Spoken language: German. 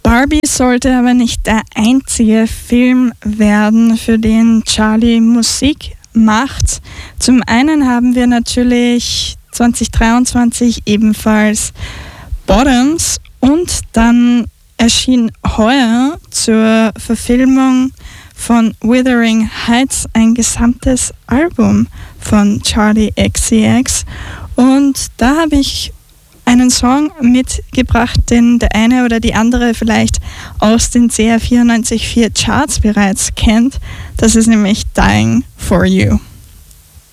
Barbie sollte aber nicht der einzige Film werden, für den Charlie Musik macht. Zum einen haben wir natürlich 2023 ebenfalls Bottoms und dann erschien heuer zur Verfilmung von Wuthering Heights ein gesamtes Album von Charli XCX und da habe ich einen Song mitgebracht, den der eine oder die andere vielleicht aus den CR 94.4 Charts bereits kennt. Das ist nämlich Dying for You.